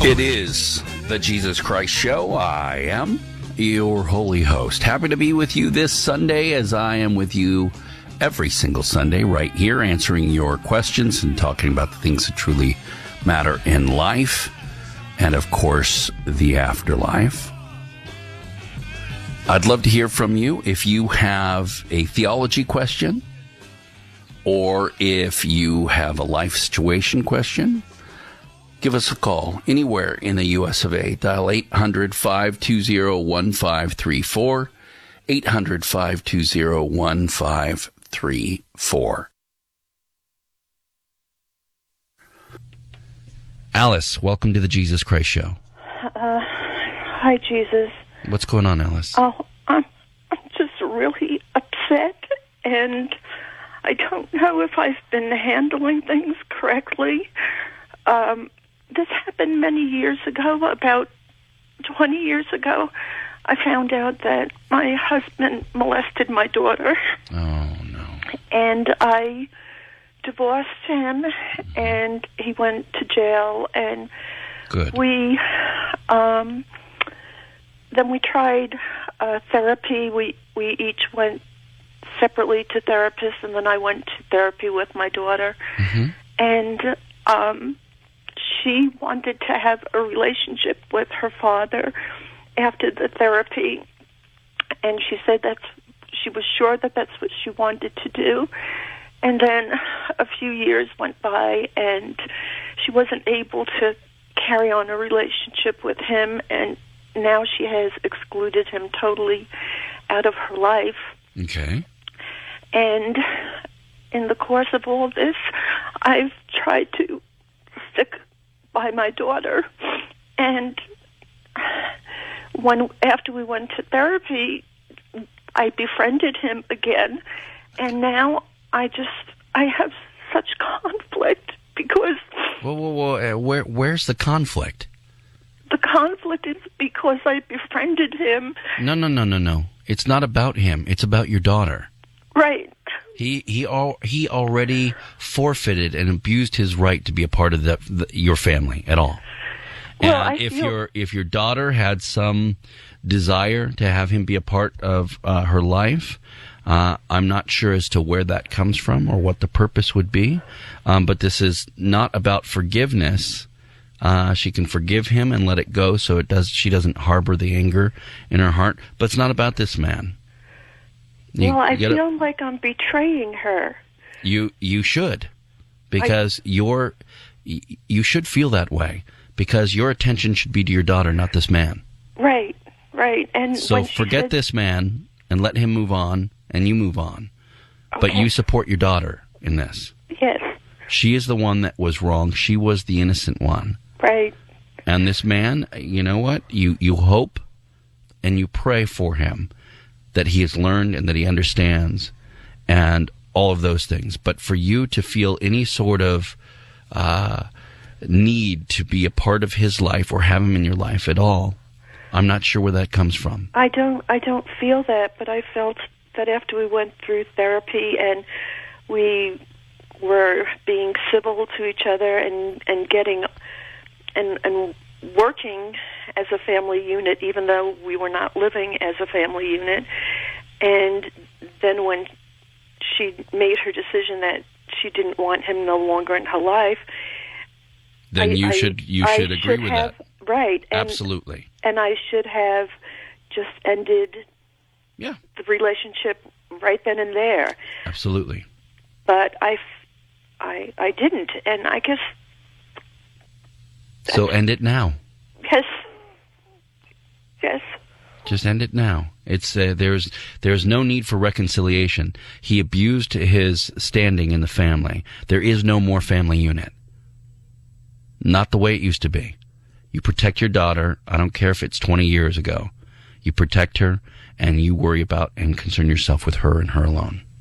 It is the Jesus Christ Show. I am your holy host. Happy to be with you this Sunday, as I am with you every single Sunday right here, answering your questions and talking about the things that truly matter in life and, of course, the afterlife. I'd love to hear from you if you have a theology question or if you have a life situation question. Give us a call anywhere in the U.S. of A. Dial 800-520-1534, 800-520-1534. Alice, welcome to the Jesus Christ Show. Hi, Jesus. What's going on, Alice? Oh, I'm just really upset, and I don't know if I've been handling things correctly. This happened many years ago, about 20 years ago. I found out that my husband molested my daughter. Oh, no. And I divorced him, and he went to jail, and Good. we then we tried therapy. We each went separately to therapists, and then I went to therapy with my daughter. Mm-hmm. And she wanted to have a relationship with her father after the therapy, and she said she was sure that that's what she wanted to do. And then a few years went by, and she wasn't able to carry on a relationship with him, and now she has excluded him totally out of her life. Okay. And in the course of all this, I've tried to stick by my daughter. And after we went to therapy, I befriended him again. And now I have such conflict because... Whoa. Where's the conflict? The conflict is because I befriended him. No. It's not about him. It's about your daughter. Right. He already forfeited and abused his right to be a part of your family at all. Well, and if your daughter had some desire to have him be a part of her life, I'm not sure as to where that comes from or what the purpose would be. But this is not about forgiveness. She can forgive him and let it go, so she doesn't harbor the anger in her heart. But it's not about this man. I feel like I'm betraying her. You should, because you should feel that way, because your attention should be to your daughter, not this man. Right. And so forget this man and let him move on, and you move on. Okay. But you support your daughter in this. Yes. She is the one that was wrong. She was the innocent one. Right. And this man, you know what? You hope and you pray for him, that he has learned and that he understands and all of those things. But for you to feel any sort of need to be a part of his life or have him in your life at all, I'm not sure where that comes from. I don't feel that, but I felt that after we went through therapy and we were being civil to each other and getting and working as a family unit, even though we were not living as a family unit. And then when she made her decision that she didn't want him no longer in her life, then you should agree with that. Right. Absolutely. And I should have just ended the relationship right then and there. Absolutely. But I didn't, and I guess... So end it now. Yes. Just end it now. It's there's no need for reconciliation. He abused his standing in the family. There is no more family unit. Not the way it used to be. You protect your daughter. I don't care if it's 20 years ago. You protect her, and you worry about and concern yourself with her and her alone.